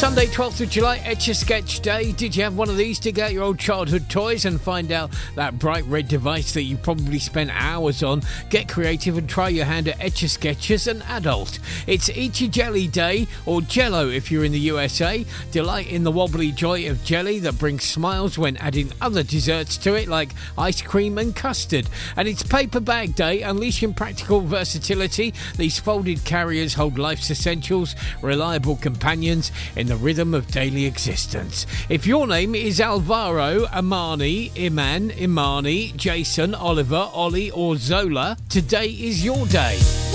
Sunday, 12th of July, Etch-a-Sketch Day. Did you have one of these? Dig out your old childhood toys and find out that bright red device that you probably spent hours on. Get creative and try your hand at Etch-a-Sketch as an adult. It's Eat Your Jelly Day, or Jello if you're in the USA. Delight in the wobbly joy of jelly that brings smiles when adding other desserts to it, like ice cream and custard. And it's Paper Bag Day, unleashing practical versatility. These folded carriers hold life's essentials, reliable companions in the rhythm of daily existence. If your name is Alvaro, Amani, Iman, Imani, Jason, Oliver, Ollie or Zola, today is your day.